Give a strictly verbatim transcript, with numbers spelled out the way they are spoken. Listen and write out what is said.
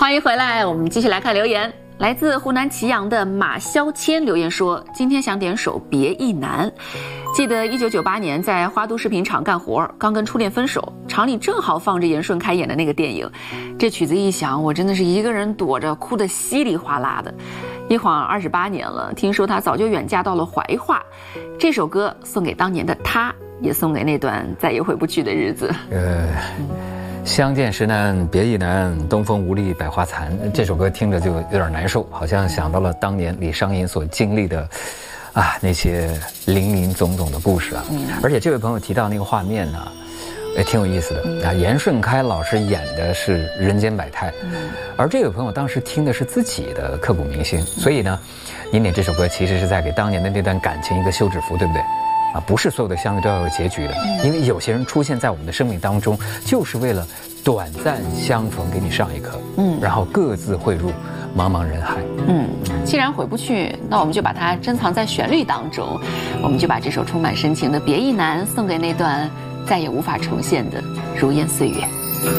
欢迎回来，我们继续来看留言。来自湖南祁阳的马潇谦留言说：“今天想点首《别亦难》，记得一九九八年在花都视频厂干活，刚跟初恋分手，厂里正好放着严顺开演的那个电影。这曲子一响，我真的是一个人躲着，哭得稀里哗啦的。一晃二十八年了，听说他早就远嫁到了怀化。这首歌送给当年的他，也送给那段再也回不去的日子。” 呃。相见时难别亦难，东风无力百花残。这首歌听着就有点难受，好像想到了当年李商隐所经历的啊那些林林总总的故事啊。嗯、而且这位朋友提到那个画面呢、啊，也挺有意思的、嗯、啊。严顺开老师演的是人间百态、嗯，而这位朋友当时听的是自己的刻骨铭心，嗯、所以呢，您点这首歌其实是在给当年的那段感情一个休止符，对不对？啊，不是所有的相遇都要有结局的，因为有些人出现在我们的生命当中，就是为了短暂相逢，给你上一课，嗯，然后各自汇入茫茫人海。 嗯，既然回不去，那我们就把它珍藏在旋律当中，我们就把这首充满深情的《别亦难》送给那段再也无法重现的如烟岁月。